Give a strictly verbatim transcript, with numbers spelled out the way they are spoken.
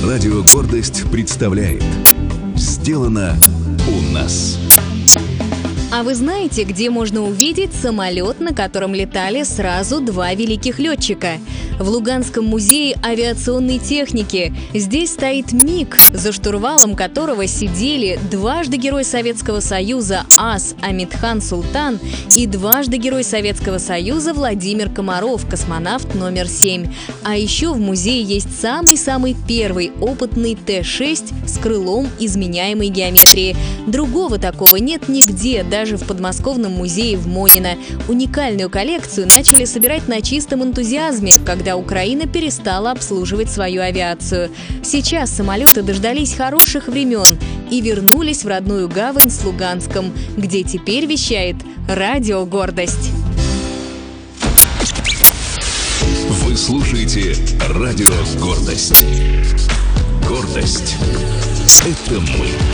Радио «Гордость» представляет «Сделано у нас». А вы знаете, где можно увидеть самолет, на котором летали сразу два великих летчика? В Луганском музее авиационной техники. Здесь стоит МиГ, за штурвалом которого сидели дважды Герой Советского Союза ас Амитхан Султан и дважды Герой Советского Союза Владимир Комаров, космонавт номер семь. А еще в музее есть самый-самый первый опытный Тэ шесть с крылом изменяемой геометрии. Другого такого нет нигде, даже Даже в подмосковном музее в Монино. Уникальную коллекцию начали собирать на чистом энтузиазме, когда Украина перестала обслуживать свою авиацию. Сейчас самолеты дождались хороших времен и вернулись в родную гавань с Луганском, где теперь вещает Радио «Гордость». Вы слушаете Радио «Гордость». Гордость – это мы.